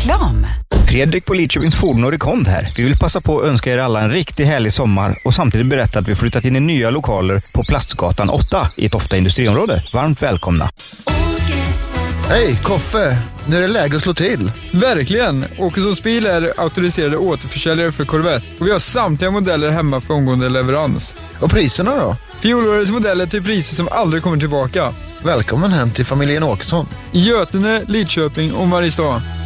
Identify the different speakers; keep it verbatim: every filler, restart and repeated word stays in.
Speaker 1: Reklam.
Speaker 2: Fredrik på Lidköpings Fordon och Rekond här. Vi vill passa på att önska er alla en riktigt härlig sommar och samtidigt berätta att vi flyttat in i nya lokaler på Plastgatan åtta i ett ofta industriområde. Varmt välkomna.
Speaker 3: Hej, Koffe. Nu är det läge att slå till.
Speaker 4: Verkligen. Åkessons bil är auktoriserade återförsäljare för Corvette. Och vi har samtliga modeller hemma för omgående leverans.
Speaker 3: Och priserna då?
Speaker 4: Fjolårets modeller till priser som aldrig kommer tillbaka.
Speaker 3: Välkommen hem till familjen Åkesson.
Speaker 4: I Götene, Lidköping och Mariestad.